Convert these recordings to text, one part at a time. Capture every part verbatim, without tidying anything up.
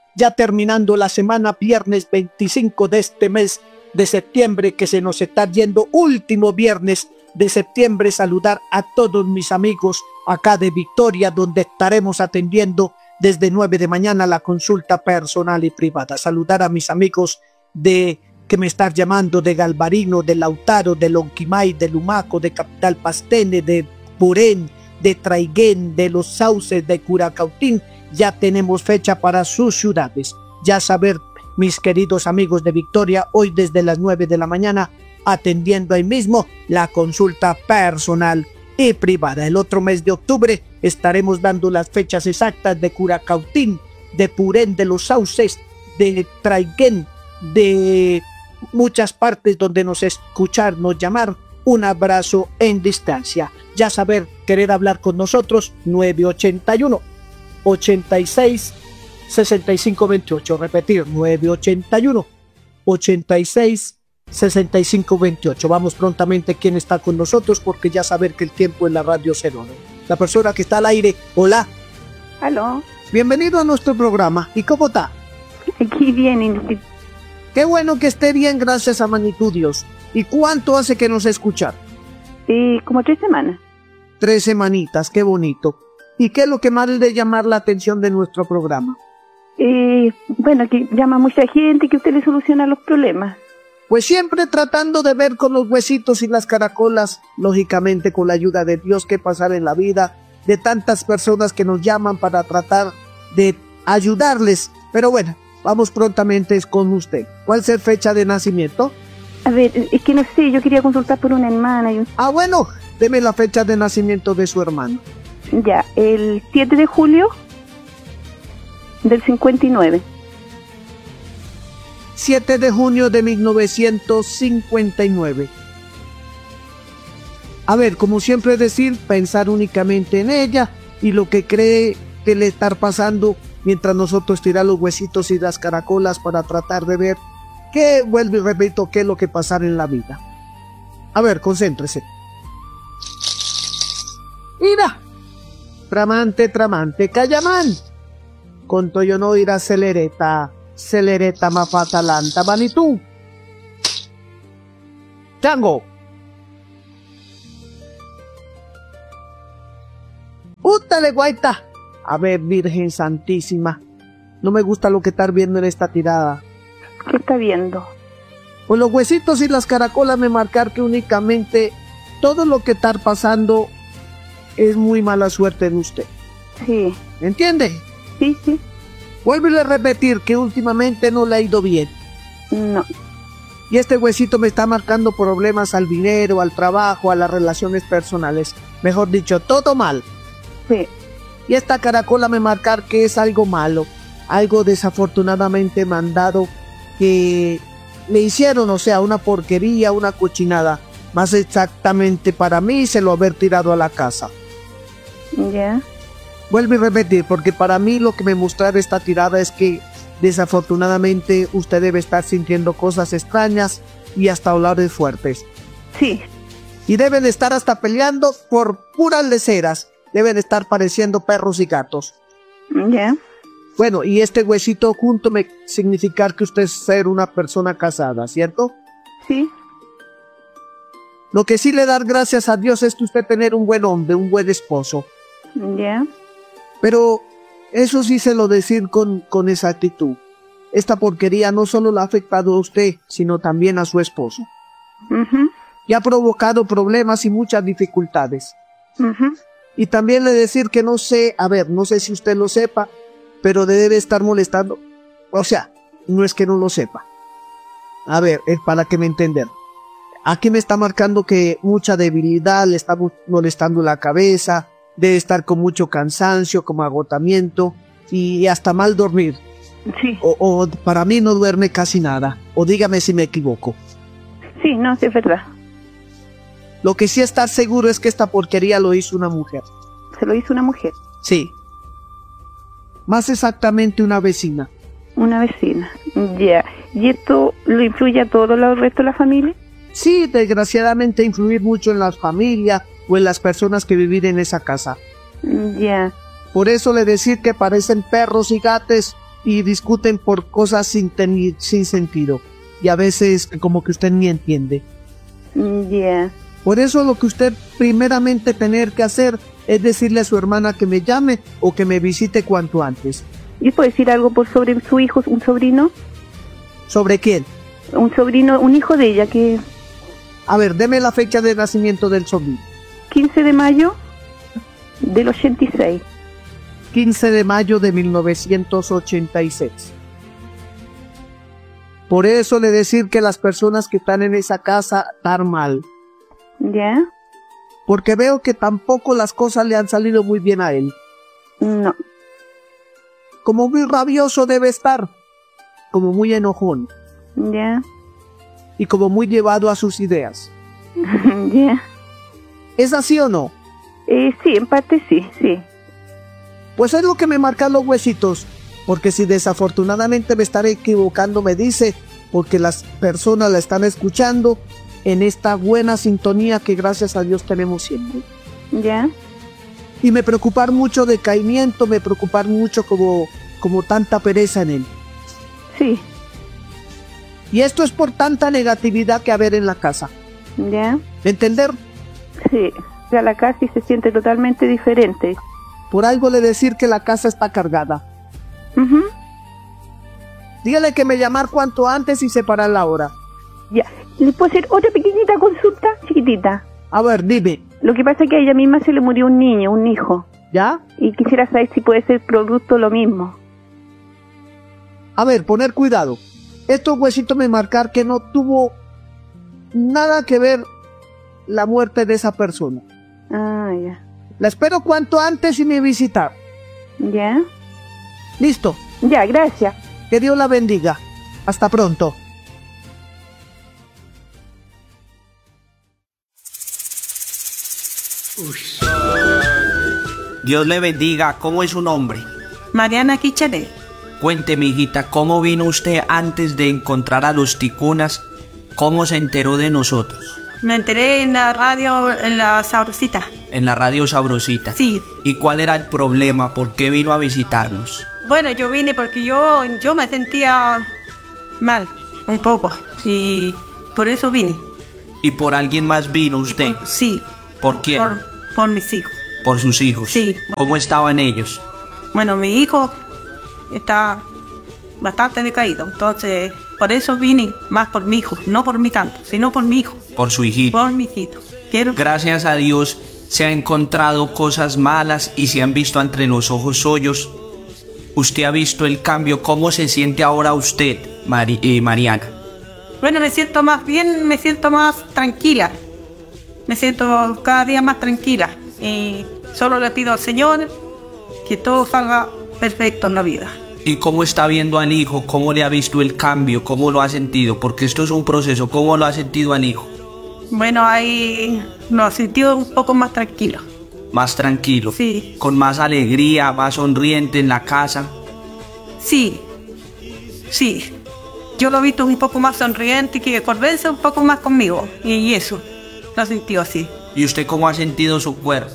ya terminando la semana, viernes veinticinco de este mes de septiembre, que se nos está yendo, último viernes de septiembre. Saludar a todos mis amigos acá de Victoria, donde estaremos atendiendo desde nueve de mañana la consulta personal y privada. Saludar a mis amigos de que me están llamando de Galvarino, de Lautaro, de Lonquimay, de Lumaco, de Capital Pastene, de Purén, de Traiguén, de Los Sauces, de Curacautín. Ya tenemos fecha para sus ciudades. Ya saber, mis queridos amigos de Victoria, hoy desde las nueve de la mañana, atendiendo ahí mismo la consulta personal y privada. El otro mes de octubre estaremos dando las fechas exactas de Curacautín, de Purén, de Los Sauces, de Traiguén, de muchas partes donde nos escuchar, nos llamar. Un abrazo en distancia. Ya saber, querer hablar con nosotros, nueve ochenta y uno, ochenta y seis, sesenta y cinco veintiocho. Repetir, nueve ochenta y uno, ochenta y seis, sesenta y cinco veintiocho. Vamos prontamente quién está con nosotros, porque ya saber que el tiempo en la radio se oro. La persona que está al aire, hola. Aló. Bienvenido a nuestro programa. ¿Y cómo está? Aquí bien. Qué bueno que esté bien, gracias a Magnitud Dios. ¿Y cuánto hace que nos escuchar? Sí, como tres semanas. Tres semanitas, qué bonito. ¿Y qué es lo que más le llamar la atención de nuestro programa? Eh, bueno, que llama mucha gente, que usted le soluciona los problemas. Pues siempre tratando de ver con los huesitos y las caracolas, lógicamente con la ayuda de Dios, qué pasar en la vida de tantas personas que nos llaman para tratar de ayudarles. Pero bueno, vamos prontamente con usted. ¿Cuál es la fecha de nacimiento? A ver, es que no sé, yo quería consultar por una hermana. Y un... Ah, bueno, deme la fecha de nacimiento de su hermano. Ya, el siete de julio del cincuenta y nueve. siete de junio de mil novecientos cincuenta y nueve. A ver, como siempre decir, pensar únicamente en ella y lo que cree que le está pasando, mientras nosotros tirar los huesitos y las caracolas para tratar de ver qué, vuelvo y repito, qué es lo que pasar en la vida. A ver, concéntrese. Mira, tramante, tramante, cayamán. Conto yo no ir a celereta, celereta mafatalanta, vanitú. Chango. Útale, guaita. A ver, Virgen Santísima, no me gusta lo que estar viendo en esta tirada. ¿Qué está viendo? Pues los huesitos y las caracolas me marcar que únicamente todo lo que está pasando es muy mala suerte en usted. Sí. ¿Entiende? Sí, sí. Vuélvele a repetir que últimamente no le ha ido bien. No. Y este huesito me está marcando problemas al dinero, al trabajo, a las relaciones personales. Mejor dicho, todo mal. Sí. Y esta caracola me marcar que es algo malo, algo desafortunadamente mandado que le hicieron, o sea, una porquería, una cochinada. Más exactamente para mí se lo haber tirado a la casa. Ya. Yeah. Vuelvo a repetir, porque para mí lo que me mostraba esta tirada es que desafortunadamente usted debe estar sintiendo cosas extrañas y hasta olores fuertes. Sí. Y deben estar hasta peleando por puras leceras. Deben estar pareciendo perros y gatos. Ya. Yeah. Bueno, y este huesito junto me significar que usted es ser una persona casada, ¿cierto? Sí. Lo que sí le dar gracias a Dios es que usted tener un buen hombre, un buen esposo. Ya. Yeah. Pero eso sí se lo decir con, con exactitud. Esta porquería no solo la ha afectado a usted, sino también a su esposo. Uh-huh. Y ha provocado problemas y muchas dificultades. Uh-huh. Y también le decir que no sé, a ver, no sé si usted lo sepa, pero debe estar molestando. O sea, no es que no lo sepa. A ver, es para que me entender. Aquí me está marcando que mucha debilidad, le está molestando la cabeza, debe estar con mucho cansancio, como agotamiento y hasta mal dormir. Sí. O, o para mí no duerme casi nada. O dígame si me equivoco. Sí, no, sí es verdad. Lo que sí está seguro es que esta porquería lo hizo una mujer. ¿Se lo hizo una mujer? Sí. Más exactamente una vecina. Una vecina, ya. Yeah. ¿Y esto lo influye a todo el resto de la familia? Sí, desgraciadamente influir mucho en la familia o en las personas que viven en esa casa. Ya. Yeah. Por eso le decir que parecen perros y gatos y discuten por cosas sin, teni- sin sentido. Y a veces como que usted ni entiende. Mm, Ya. Por eso lo que usted primeramente tener que hacer es decirle a su hermana que me llame o que me visite cuanto antes. ¿Y puede decir algo por sobre su hijo, un sobrino? ¿Sobre quién? Un sobrino, un hijo de ella que A ver, deme la fecha de nacimiento del sobrino. quince de mayo del ochenta y seis. quince de mayo de mil novecientos ochenta y seis. Por eso le decir que las personas que están en esa casa están mal. ¿Ya? Porque veo que tampoco las cosas le han salido muy bien a él. No. Como muy rabioso debe estar. Como muy enojón. ¿Ya? Y como muy llevado a sus ideas. ¿Ya? ¿Es así o no? Eh, sí, en parte sí, sí. Pues es lo que me marcan los huesitos. Porque si desafortunadamente me estaré equivocando, me dice, porque las personas la están escuchando en esta buena sintonía que gracias a Dios tenemos siempre. ¿Ya? Y me preocupar mucho decaimiento, me preocupar mucho como, como tanta pereza en él. Sí. Y esto es por tanta negatividad que haber en la casa. ¿Ya? ¿Entender? Sí. Ya la casa y se siente totalmente diferente. Por algo le decir que la casa está cargada. Ujú. Dígale que me llamar cuanto antes y separar la hora. Ya. ¿Le puedo hacer otra pequeñita consulta? Chiquitita. A ver, dime. Lo que pasa es que a ella misma se le murió un niño, un hijo. ¿Ya? Y quisiera saber si puede ser producto lo mismo. A ver, poner cuidado. Estos huesitos me marcar que no tuvo nada que ver la muerte de esa persona. Ah, ya. La espero cuanto antes y me visitar. ¿Ya? Listo. Ya, gracias. Que Dios la bendiga. Hasta pronto. Dios le bendiga. ¿Cómo es su nombre? Mariana Quichane. Cuénteme, hijita, ¿cómo vino usted antes de encontrar a los ticunas? ¿Cómo se enteró de nosotros? Me enteré en la radio, en la Sabrosita. En la radio Sabrosita. Sí. ¿Y cuál era el problema? ¿Por qué vino a visitarnos? Bueno, yo vine porque yo, yo me sentía mal, un poco. Y por eso vine. ¿Y por alguien más vino usted? Sí. ¿Por quién? Por, por mis hijos. Por sus hijos. Sí. ¿Cómo estaban ellos? Bueno, mi hijo está bastante decaído. Entonces, por eso vine más por mi hijo. No por mi tanto, sino por mi hijo. Por su hijito. Por mi hijito. Quiero... Gracias a Dios se han encontrado cosas malas y se han visto entre los ojos suyos. Usted ha visto el cambio. ¿Cómo se siente ahora usted, Mari eh, Mariana? Bueno, me siento más bien, me siento más tranquila. Me siento cada día más tranquila. Y solo le pido al Señor que todo salga perfecto en la vida. ¿Y cómo está viendo al hijo? ¿Cómo le ha visto el cambio? ¿Cómo lo ha sentido? Porque esto es un proceso. ¿Cómo lo ha sentido al hijo? Bueno, ahí lo he sentido un poco más tranquilo. Más tranquilo. Sí. Con más alegría, más sonriente en la casa. Sí, sí. Yo lo he visto un poco más sonriente y que conversa un poco más conmigo. Y eso, lo he sentido así. ¿Y usted cómo ha sentido su cuerpo?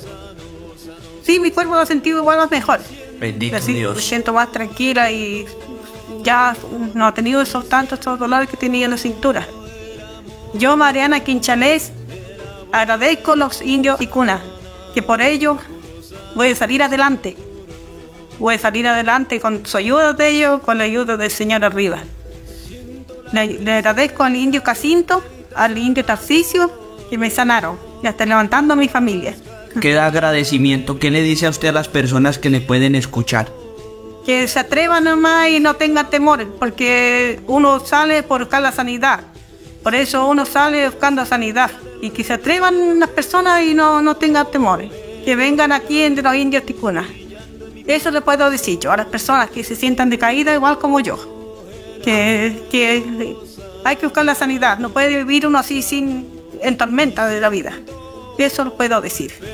Sí, mi cuerpo lo he sentido igual más mejor. Bendito Así, Dios. me siento más tranquila y ya no he tenido esos tantos esos dolores que tenía en la cintura. Yo, Mariana Quinchanés, agradezco a los indios y cunas, que por ello voy a salir adelante. Voy a salir adelante con su ayuda de ellos, con la ayuda del Señor arriba. Le, le agradezco al indio Cacinto, al indio Tarcisio, que me sanaron, y hasta levantando a mi familia. Queda agradecimiento. ¿Qué le dice a usted a las personas que le pueden escuchar? Que se atrevan nomás y no tengan temores, porque uno sale por buscar la sanidad. Por eso uno sale buscando sanidad. Y que se atrevan las personas y no, no tengan temores. Que vengan aquí entre los indios ticunas. Eso le puedo decir yo a las personas que se sientan decaídas igual como yo. Que, que hay que buscar la sanidad. No puede vivir uno así sin en tormenta de la vida. Eso lo puedo decir.